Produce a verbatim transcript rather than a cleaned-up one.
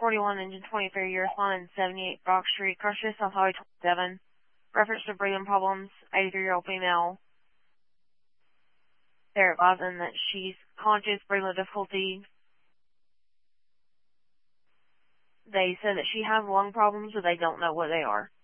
forty-one, engine twenty-three, year responding seventy-eight Brock Street, Crush Street, South Highway twenty-seven. Reference to breathing problems, eighty-three-year-old female. They're advising that she's conscious, breathing difficulty. They said that she has lung problems, but they don't know what they are.